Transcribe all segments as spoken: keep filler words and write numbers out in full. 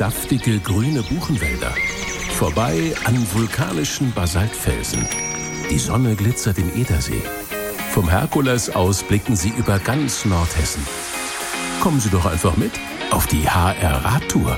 saftige grüne Buchenwälder. Vorbei an vulkanischen Basaltfelsen. Die Sonne glitzert im Edersee. Vom Herkules aus blicken Sie über ganz Nordhessen. Kommen Sie doch einfach mit auf die H R-Radtour.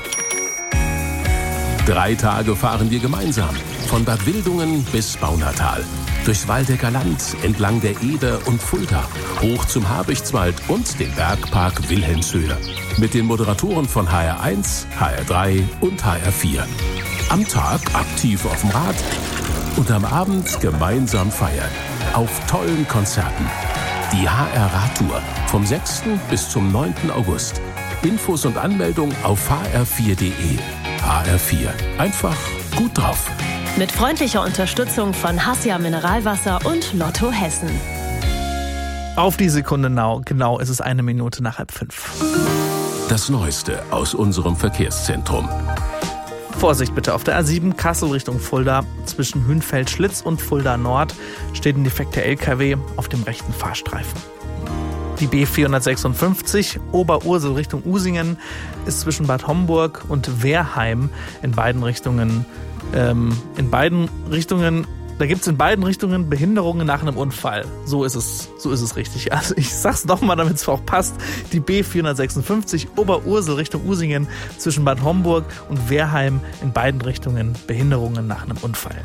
Drei Tage fahren wir gemeinsam. Von Bad Wildungen bis Baunatal. Durchs Waldecker Land, entlang der Eder und Fulda. Hoch zum Habichtswald und den Bergpark Wilhelmshöhe. Mit den Moderatoren von H R eins, H R drei und H R vier. Am Tag aktiv auf dem Rad und am Abend gemeinsam feiern. Auf tollen Konzerten. Die H R-Radtour vom sechsten bis zum neunten August. Infos und Anmeldung auf h r vier punkt d e. H R vier. Einfach gut drauf. Mit freundlicher Unterstützung von Hassia Mineralwasser und Lotto Hessen. Auf die Sekunde genau, genau ist es eine Minute nach halb fünf. Das Neueste aus unserem Verkehrszentrum. Vorsicht bitte, auf der A sieben Kassel Richtung Fulda zwischen Hünfeld-Schlitz und Fulda Nord steht ein defekter L K W auf dem rechten Fahrstreifen. Die B vierhundertsechsundfünfzig Oberursel Richtung Usingen ist zwischen Bad Homburg und Wehrheim in beiden Richtungen, ähm, in beiden Richtungen, da gibt es in beiden Richtungen Behinderungen nach einem Unfall. So ist es, so ist es richtig. Also ich sag's nochmal, damit es auch passt. Die B vierhundertsechsundfünfzig Oberursel Richtung Usingen zwischen Bad Homburg und Wehrheim in beiden Richtungen Behinderungen nach einem Unfall.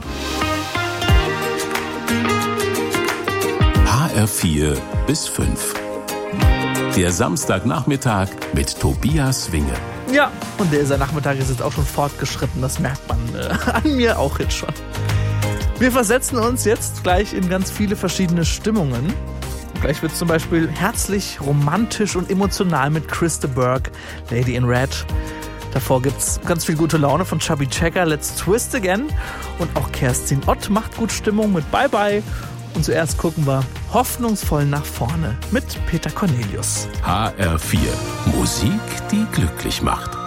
H R vier bis fünf. Der Samstagnachmittag mit Tobias Winge. Ja, und dieser Nachmittag ist jetzt auch schon fortgeschritten. Das merkt man äh, an mir auch jetzt schon. Wir versetzen uns jetzt gleich in ganz viele verschiedene Stimmungen. Gleich wird es zum Beispiel herzlich, romantisch und emotional mit Chris de Burgh, Lady in Red. Davor gibt's ganz viel gute Laune von Chubby Checker, Let's Twist Again. Und auch Kerstin Ott macht gut Stimmung mit Bye Bye. Und zuerst gucken wir hoffnungsvoll nach vorne mit Peter Cornelius. H R vier. Musik, die glücklich macht.